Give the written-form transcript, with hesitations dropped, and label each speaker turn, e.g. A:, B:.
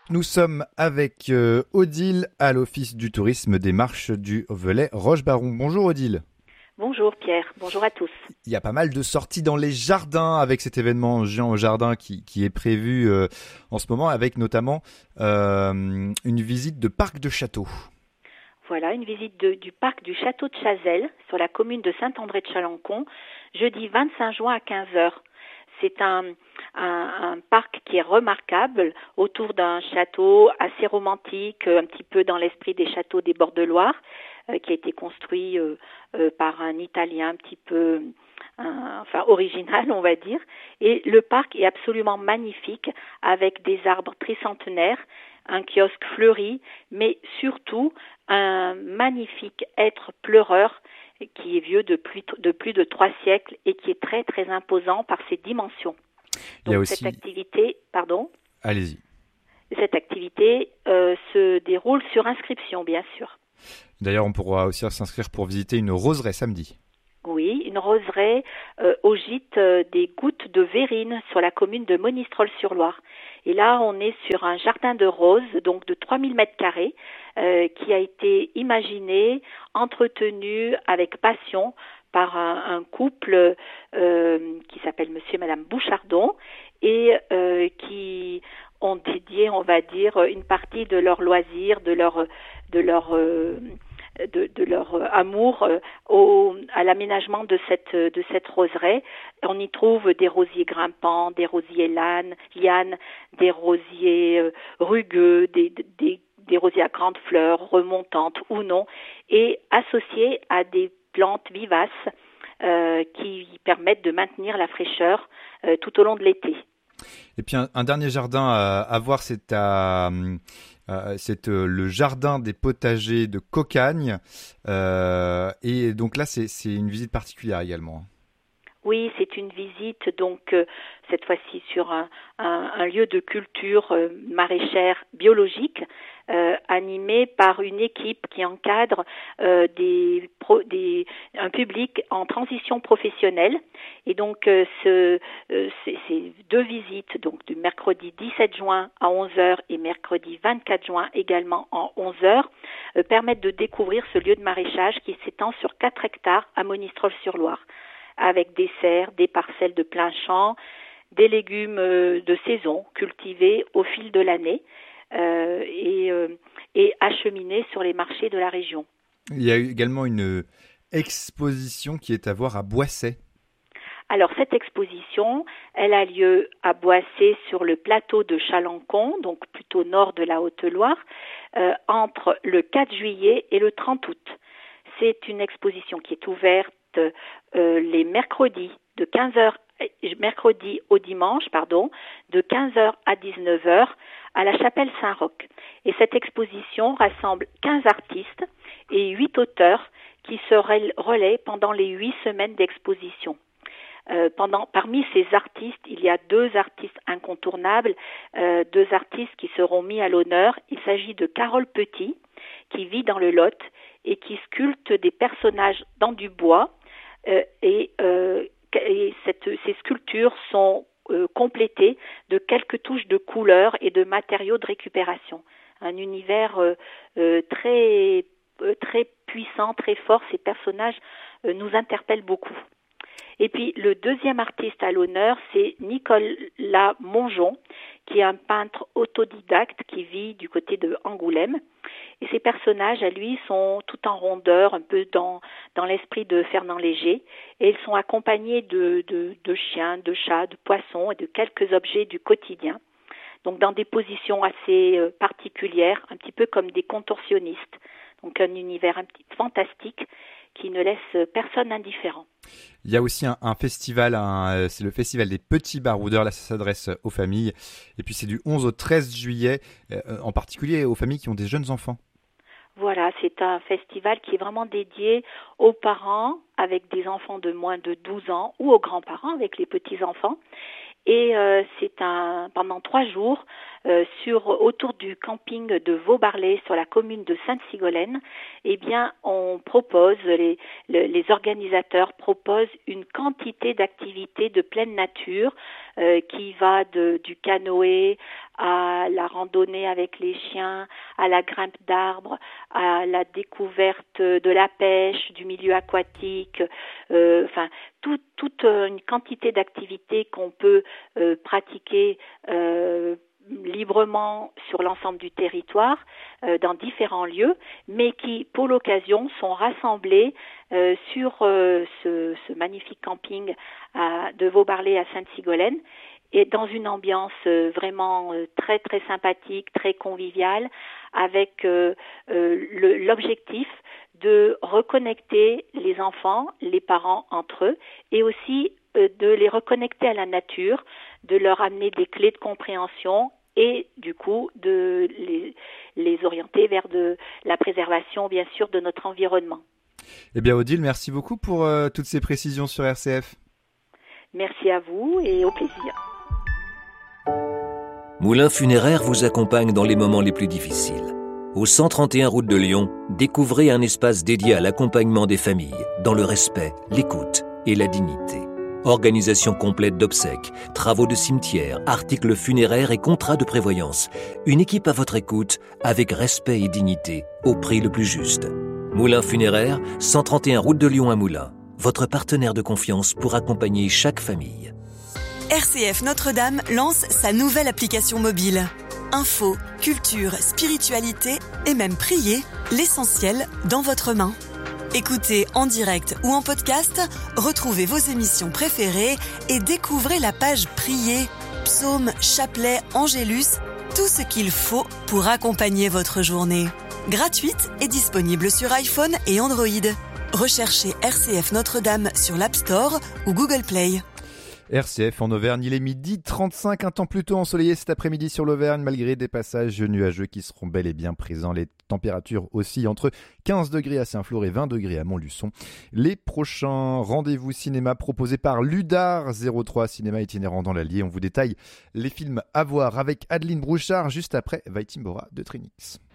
A: Nous sommes avec Odile à l'Office du tourisme des Marches du Velay Roche-Baron. Bonjour Odile.
B: Bonjour Pierre, bonjour à tous.
A: Il y a pas mal de sorties dans les jardins avec cet événement Géant au jardin qui est prévu en ce moment, avec notamment une visite de parc de château.
B: Voilà, une visite du parc du château de Chazelles sur la commune de Saint-André de Chalancon, jeudi 25 juin à 15 heures. C'est un parc qui est remarquable autour d'un château assez romantique, un petit peu dans l'esprit des châteaux des bords de Loire, qui a été construit par un Italien un petit peu original, on va dire. Et le parc est absolument magnifique avec des arbres tricentenaires, un kiosque fleuri, mais surtout un magnifique être pleureur qui est vieux de plus de 3 siècles et qui est très très imposant par ses dimensions.
A: Il y a
B: Donc
A: aussi...
B: cette activité,
A: Allez-y.
B: Cette activité se déroule sur inscription, bien sûr.
A: D'ailleurs, on pourra aussi s'inscrire pour visiter une roseraie samedi.
B: Oui, une roseraie au gîte des Gouttes de Vérines sur la commune de Monistrol-sur-Loire. Et là, on est sur un jardin de roses, donc de 3000 mètres carrés, qui a été imaginé, entretenu avec passion par un couple qui s'appelle Monsieur et Madame Bouchardon et qui ont dédié, on va dire, une partie de leur loisir, de leur amour à l'aménagement de cette roseraie. On y trouve des rosiers grimpants, des rosiers lianes, des rosiers rugueux, des rosiers à grandes fleurs, remontantes ou non, et associés à des plantes vivaces qui permettent de maintenir la fraîcheur tout au long de l'été.
A: Et puis un dernier jardin à voir, c'est le jardin des potagers de Cocagne. Et donc là, c'est une visite particulière également.
B: Oui, c'est une visite, donc cette fois-ci sur un lieu de culture maraîchère biologique, animé par une équipe qui encadre un public en transition professionnelle. Et donc ces 2 visites, donc du mercredi 17 juin à 11 heures et mercredi 24 juin également à 11 heures, permettent de découvrir ce lieu de maraîchage qui s'étend sur 4 hectares à Monistrol-sur-Loire, avec des serres, des parcelles de plein champ, des légumes de saison cultivés au fil de l'année et acheminés sur les marchés de la région.
A: Il y a également une exposition qui est à voir à Boissey.
B: Alors cette exposition, elle a lieu à Boissey sur le plateau de Chalancon, donc plutôt nord de la Haute-Loire, entre le 4 juillet et le 30 août. C'est une exposition qui est ouverte les mercredis de 15h mercredi au dimanche, de 15h à 19h à la chapelle Saint-Roch. Et cette exposition rassemble 15 artistes et 8 auteurs qui se relaient pendant les 8 semaines d'exposition. Parmi ces artistes, il y a 2 artistes incontournables, 2 artistes qui seront mis à l'honneur. Il s'agit de Carole Petit, qui vit dans le Lot et qui sculpte des personnages dans du bois. Ces sculptures sont complétées de quelques touches de couleurs et de matériaux de récupération. Un univers très puissant, très fort. Ces personnages nous interpellent beaucoup. Et puis le deuxième artiste à l'honneur, c'est Nicolas Mongeon, qui est un peintre autodidacte qui vit du côté de Angoulême. Et ces personnages, à lui, sont tout en rondeur, un peu dans l'esprit de Fernand Léger. Et ils sont accompagnés de chiens, de chats, de poissons et de quelques objets du quotidien. Donc dans des positions assez particulières, un petit peu comme des contorsionnistes. Donc un univers fantastique qui ne laisse personne indifférent.
A: Il y a aussi un festival, c'est le festival des petits baroudeurs, là ça s'adresse aux familles. Et puis c'est du 11 au 13 juillet, en particulier aux familles qui ont des jeunes enfants.
B: Voilà, c'est un festival qui est vraiment dédié aux parents avec des enfants de moins de 12 ans ou aux grands-parents avec les petits-enfants. Et c'est pendant 3 jours autour du camping de Vaubarlay sur la commune de Sainte-Sigolène. Eh bien, on propose, les organisateurs proposent une quantité d'activités de pleine nature qui va du canoë à la randonnée avec les chiens, à la grimpe d'arbres, à la découverte de la pêche, du milieu aquatique, toute une quantité d'activités qu'on peut pratiquer librement sur l'ensemble du territoire, dans différents lieux, mais qui, pour l'occasion, sont rassemblés sur ce magnifique camping de Vaubarlé à Sainte-Sigolène, et dans une ambiance vraiment très très sympathique, très conviviale, avec l'objectif de reconnecter les enfants, les parents entre eux, et aussi de les reconnecter à la nature, de leur amener des clés de compréhension et du coup de les orienter vers la préservation, bien sûr, de notre environnement.
A: Eh bien Odile, merci beaucoup pour toutes ces précisions sur RCF.
B: Merci à vous et au plaisir.
C: Moulin Funéraire vous accompagne dans les moments les plus difficiles. Au 131 route de Lyon, découvrez un espace dédié à l'accompagnement des familles, dans le respect, l'écoute et la dignité. Organisation complète d'obsèques, travaux de cimetière, articles funéraires et contrats de prévoyance. Une équipe à votre écoute, avec respect et dignité, au prix le plus juste. Moulin Funéraire, 131 route de Lyon à Moulins. Votre partenaire de confiance pour accompagner chaque famille.
D: RCF Notre-Dame lance sa nouvelle application mobile. Info, culture, spiritualité et même prier, l'essentiel dans votre main. Écoutez en direct ou en podcast, retrouvez vos émissions préférées et découvrez la page Prier, psaumes, chapelets, angélus, tout ce qu'il faut pour accompagner votre journée. Gratuite et disponible sur iPhone et Android. Recherchez RCF Notre-Dame sur l'App Store ou Google Play.
A: RCF en Auvergne, il est 12h35, un temps plutôt ensoleillé cet après-midi sur l'Auvergne, malgré des passages nuageux qui seront bel et bien présents. Les températures oscillent entre 15 degrés à Saint-Flour et 20 degrés à Montluçon. Les prochains rendez-vous cinéma proposés par Ludar 03, cinéma itinérant dans l'Allier. On vous détaille les films à voir avec Adeline Brouchard, juste après Vaitimbora de Trinix.